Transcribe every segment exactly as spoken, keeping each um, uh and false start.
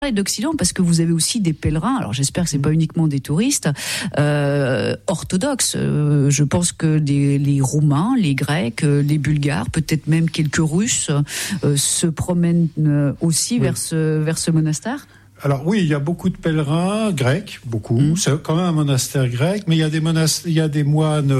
d'Occident parce que vous avez aussi des pèlerins, alors j'espère que c'est pas uniquement des touristes euh, orthodoxes, euh, je pense que des, les Roumains, les Grecs, euh, les Bulgares, peut-être même quelques Russes euh, se promènent euh, aussi oui. vers, ce, vers ce monastère. Alors oui, il y a beaucoup de pèlerins grecs, beaucoup. Mmh. C'est quand même un monastère grec, mais il y a des monastères, il y a des moines,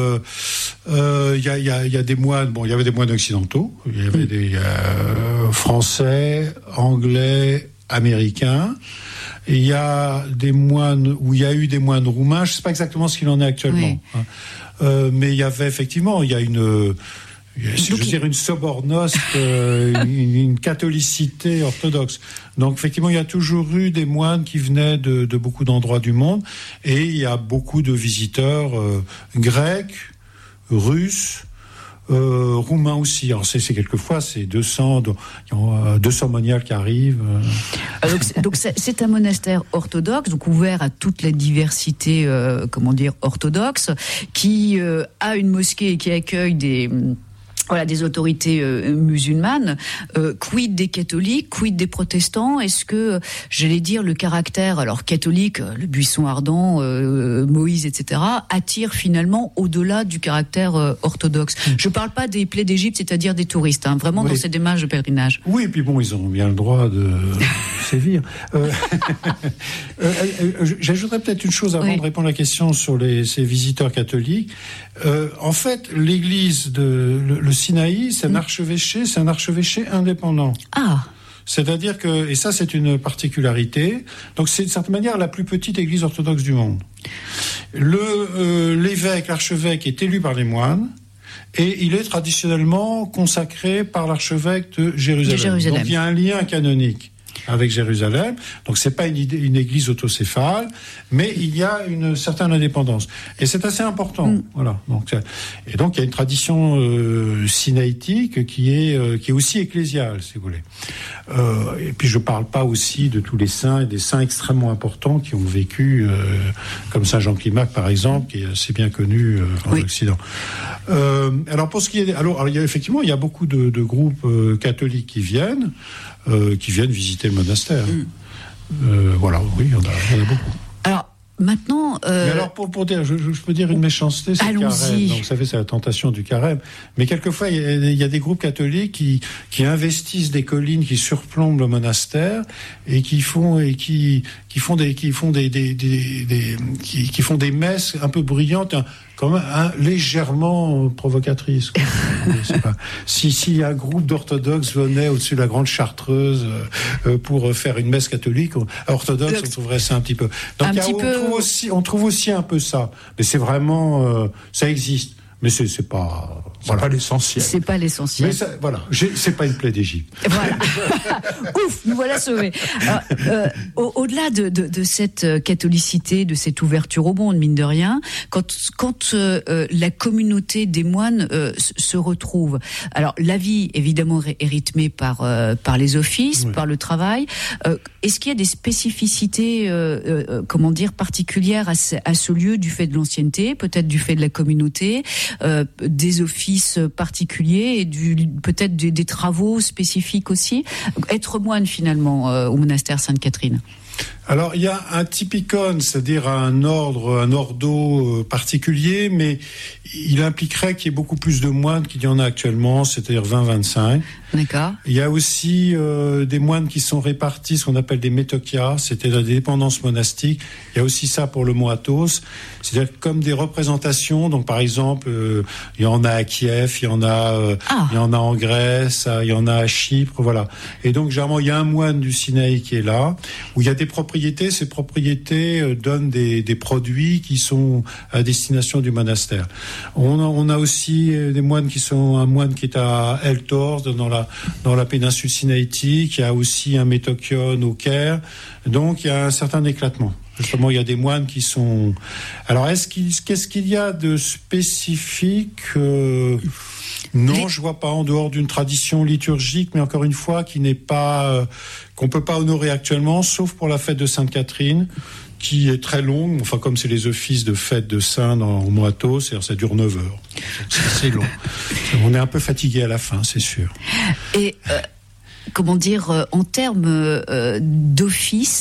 euh, il y a, il y a, il y a des moines. Bon, il y avait des moines occidentaux, il y avait mmh. des euh, Français, Anglais, Américains. Et il y a des moines où il y a eu des moines roumains. Je ne sais pas exactement ce qu'il en est actuellement, oui. hein. euh, mais il y avait effectivement, il y a une. Je veux dire une sobornost, euh, une, une catholicité orthodoxe. Donc effectivement, il y a toujours eu des moines qui venaient de, de beaucoup d'endroits du monde, et il y a beaucoup de visiteurs euh, grecs, russes, euh, roumains aussi. Alors c'est, c'est quelquefois c'est deux cents, deux cents moniales qui arrivent. Alors, donc, c'est, donc c'est, c'est un monastère orthodoxe, donc ouvert à toute la diversité, euh, comment dire, orthodoxe, qui euh, a une mosquée et qui accueille des Voilà, des autorités euh, musulmanes. Euh, quid des catholiques, quid des protestants? Est-ce que, j'allais dire, le caractère, alors catholique, le buisson ardent, euh, Moïse, et cetera, attire finalement au-delà du caractère euh, orthodoxe? Je ne parle pas des plaies d'Égypte, c'est-à-dire des touristes, hein, vraiment oui. dans ces démarches de pèlerinage. Oui, et puis bon, ils ont bien le droit de sévir. Euh, euh, euh, j'ajouterais peut-être une chose avant oui. de répondre à la question sur les, ces visiteurs catholiques. Euh, en fait, l'église de le, le Sinaï, c'est un archevêché, c'est un archevêché indépendant. Ah. C'est-à-dire que, et ça c'est une particularité, donc c'est de certaine manière la plus petite église orthodoxe du monde. Le, euh, l'évêque, l'archevêque est élu par les moines, et il est traditionnellement consacré par l'archevêque de Jérusalem. de Jérusalem. Donc il y a un lien canonique avec Jérusalem, donc c'est pas une, idée, une église autocéphale, mais il y a une certaine indépendance, et c'est assez important. Mm. Voilà. Donc, et donc il y a une tradition euh, sinaïtique qui est euh, qui est aussi ecclésiale, si vous voulez. Euh, et puis je parle pas aussi de tous les saints, et des saints extrêmement importants qui ont vécu, euh, comme saint Jean Climac par exemple, qui est assez bien connu euh, en oui. Occident. Euh, alors pour ce qui est, alors, alors il y a effectivement il y a beaucoup de, de groupes euh, catholiques qui viennent. Euh, qui viennent visiter le monastère. Mm. Euh, voilà, oui, il y en a, il y en a beaucoup. Alors, maintenant... Euh... Mais alors, pour, pour dire, je, je peux dire une méchanceté, c'est Allons-y. le carême. Donc, vous savez, c'est la tentation du carême. Mais quelquefois, il y a, il y a des groupes catholiques qui, qui investissent des collines qui surplombent le monastère et qui font, et qui, qui font des, qui font des, des, des, des qui, qui font des messes un peu bruyantes, un, quand même hein, légèrement provocatrices. Pas. Si, si un groupe d'orthodoxes venait au-dessus de la Grande Chartreuse euh, pour faire une messe catholique, orthodoxe, on trouverait ça un petit peu. Donc, un y a, petit on, peu... trouve aussi, on trouve aussi un peu ça. Mais c'est vraiment... Euh, ça existe. Mais c'est, c'est pas... C'est voilà. pas l'essentiel. C'est pas l'essentiel. Mais ça, voilà, j'ai, c'est pas une plaie d'Égypte. Voilà. Ouf, nous voilà sauvés. Alors, euh, au, au-delà de, de, de cette catholicité, de cette ouverture au monde, mine de rien, quand, quand euh, la communauté des moines euh, se retrouve, alors la vie évidemment est rythmée par euh, par les offices, oui. par le travail. Euh, est-ce qu'il y a des spécificités, euh, euh, comment dire, particulières à ce, à ce lieu du fait de l'ancienneté, peut-être du fait de la communauté, euh, des offices particuliers et du, peut-être des, des travaux spécifiques aussi. Être moine finalement euh, au monastère Sainte-Catherine. Alors il y a un typicon, c'est-à-dire un ordre, un ordo particulier, mais il impliquerait qu'il y ait beaucoup plus de moines qu'il y en a actuellement, c'est-à-dire vingt à vingt-cinq. D'accord. Il y a aussi euh, des moines qui sont répartis, ce qu'on appelle des métochias, c'est-à-dire des dépendances monastiques. Il y a aussi ça pour le mot athos, c'est-à-dire comme des représentations. Donc par exemple, euh, il y en a à Kiev, il y en a, euh, ah. il y en a en Grèce, il y en a à Chypre, voilà. Et donc généralement il y a un moine du Sinaï qui est là, où il y a des propriétés. Ces propriétés euh, donnent des, des produits qui sont à destination du monastère. On a, on a aussi des moines qui sont un moine qui est à El Tors dans la dans la péninsule sinaïtique. Il y a aussi un métochion au Caire. Donc il y a un certain éclatement. Justement, il y a des moines qui sont. Alors, est-ce qu'il, qu'est-ce qu'il y a de spécifique euh... Non, je vois pas, en dehors d'une tradition liturgique, mais encore une fois, qui n'est pas, euh, qu'on peut pas honorer actuellement, sauf pour la fête de Sainte-Catherine, qui est très longue, enfin comme c'est les offices de fête de Saint dans au mois Athos, c'est-à-dire ça dure neuf heures. C'est assez long. On est un peu fatigué à la fin, c'est sûr. Et euh, comment dire, en termes euh, d'office,